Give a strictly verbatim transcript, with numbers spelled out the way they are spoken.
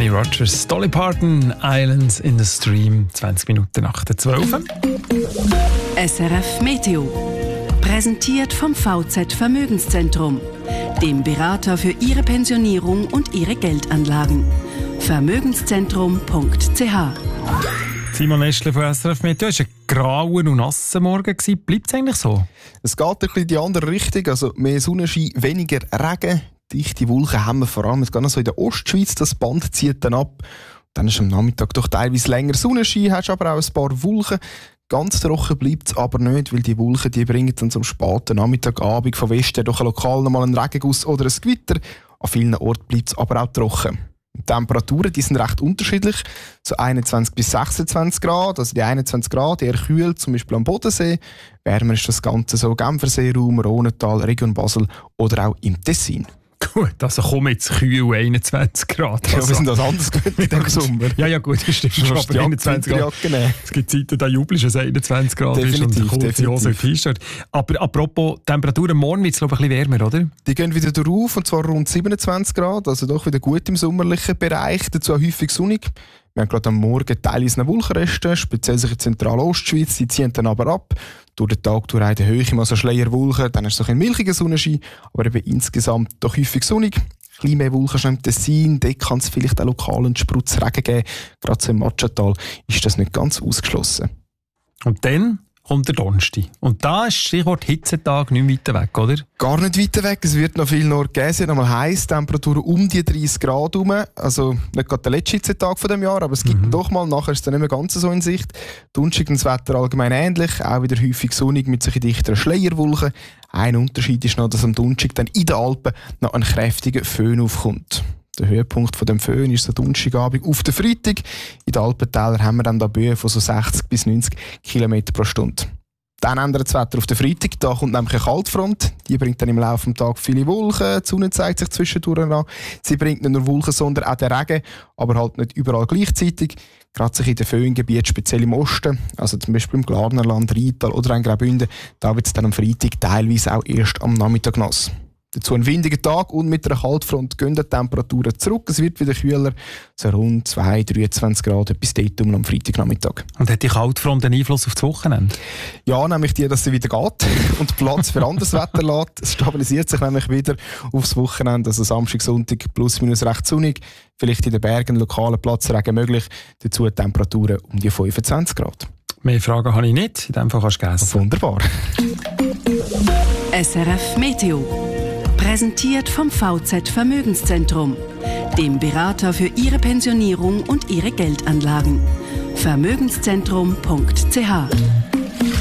Kenny Rogers, Dolly Parton, Islands in the Stream, zwanzig Minuten nach der zwölf. S R F Meteo. Präsentiert vom V Z Vermögenszentrum, dem Berater für Ihre Pensionierung und Ihre Geldanlagen. Vermögenszentrum punkt c h. Simon Eschle von S R F Meteo. Es war ein grauer und nasser Morgen. Bleibt es eigentlich so? Es geht ein bisschen in die andere Richtung. Also mehr Sonnenschein, weniger Regen. Dichte Wolken haben wir vor allem jetzt gerade so in der Ostschweiz. Das Band zieht dann ab. Dann ist am Nachmittag doch teilweise länger Sonnenschein, hast aber auch ein paar Wolken. Ganz trocken bleibt es aber nicht, weil die Wolken die bringen dann zum späten Nachmittagabend von Westen durch lokal nochmal einen Regenguss oder ein Gewitter. An vielen Orten bleibt es aber auch trocken. Die Temperaturen die sind recht unterschiedlich, so einundzwanzig bis sechsundzwanzig Grad, also die einundzwanzig Grad eher kühl, zum Beispiel am Bodensee. Wärmer ist das Ganze so Genferseeraum, Rhontal, Region Basel oder auch im Tessin. Gut, also komm jetzt kühl einundzwanzig Grad. Also. Also. Ja, wir sind das anders gewöhnt in diesem Sommer. Ja, ja gut, das stimmt schon. Aber einundzwanzig Grad. Es gibt Zeiten, da jubelst du, dass einundzwanzig Grad definitiv, ist und kurze Hose und T-Shirt. Aber apropos Temperaturen, morgen wird es glaube ich ein bisschen wärmer, oder? Die gehen wieder drauf, und zwar rund siebenundzwanzig Grad, also doch wieder gut im sommerlichen Bereich, dazu auch häufig sonnig. Wir haben gerade am Morgen teilweise eine Wolkenreste, speziell sich in Zentral-Ostschweiz, die ziehen dann aber ab. Durch den Tag durch in der Höhe mal so Schleierwolken, dann ist es so ein milchiger Sonnenschein, aber eben insgesamt doch häufig sonnig. Ein bisschen mehr Wolken schon im Tessin, dort kann es vielleicht auch lokal einen Sprutzregen geben. Gerade so im Matschental ist das nicht ganz ausgeschlossen. Und dann kommt der Donnerstag. Und da ist Stichwort Hitzetag nicht weiter weg, oder? Gar nicht weiter weg. Es wird noch viel Nord geben. Es wird noch mal heiß, Temperaturen um die dreißig Grad herum. Also nicht gerade der letzte Hitzetag von dem Jahr, aber es gibt mhm. doch mal. Nachher ist es dann nicht mehr ganz so in Sicht. Donnerstag das Wetter allgemein ähnlich. Auch wieder häufig sonnig mit solchen dichteren Schleierwolken. Ein Unterschied ist noch, dass am Donnerstag dann in den Alpen noch ein kräftiger Föhn aufkommt. Der Höhepunkt von dem Föhn ist der Donnerstagabend auf den Freitag. In den Alpentälern haben wir dann da Böen von so sechzig bis neunzig Kilometer pro Stunde. Dann ändert das Wetter auf den Freitag. Da kommt nämlich eine Kaltfront. Die bringt dann im Laufe des Tages viele Wolken. Die Sonne zeigt sich zwischendurch an. Sie bringt nicht nur Wolken, sondern auch den Regen. Aber halt nicht überall gleichzeitig. Gerade sich in den Föhngebieten, speziell im Osten, also zum Beispiel im Glarnerland, Rheintal oder in Graubünden, da wird es dann am Freitag teilweise auch erst am Nachmittag nass. Dazu ein windiger Tag und mit einer Kaltfront gehen die Temperaturen zurück. Es wird wieder kühler, so rund zwei, dreiundzwanzig Grad, etwas dort um am Freitagnachmittag. Und hat die Kaltfront einen Einfluss auf das Wochenende? Ja, nämlich die, dass sie wieder geht und Platz für anderes Wetter lässt. Es stabilisiert sich nämlich wieder aufs Wochenende, also Samstag, Sonntag plus minus recht sonnig. Vielleicht in den Bergen lokalen Platzregen möglich. Dazu Temperaturen um die fünfundzwanzig Grad. Mehr Fragen habe ich nicht, in dem Fall kannst du essen. Wunderbar. S R F Meteo. Präsentiert vom V Z Vermögenszentrum, dem Berater für Ihre Pensionierung und Ihre Geldanlagen. Vermögenszentrum punkt c h.